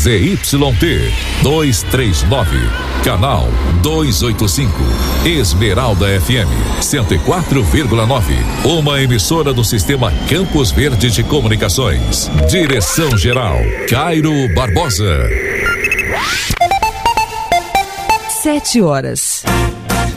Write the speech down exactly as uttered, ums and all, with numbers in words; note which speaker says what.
Speaker 1: Z Y T duzentos e trinta e nove, canal duzentos e oitenta e cinco, Esmeralda F M cento e quatro vírgula nove, uma emissora do sistema Campos Verde de Comunicações. Direção geral Cairo Barbosa.
Speaker 2: Sete horas.